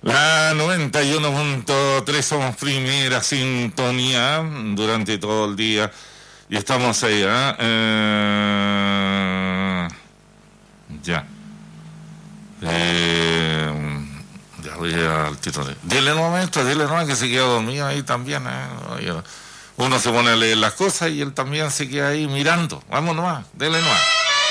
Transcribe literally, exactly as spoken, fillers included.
La noventa y uno punto tres somos primera sintonía durante todo el día y estamos ahí, ¿eh? Eh, ya. Eh, ya voy al título. Dile no, maestro, dile no, que se queda dormido ahí también. ¿eh? Uno se pone a leer las cosas y él también se queda ahí mirando. Vamos nomás, dile nomás.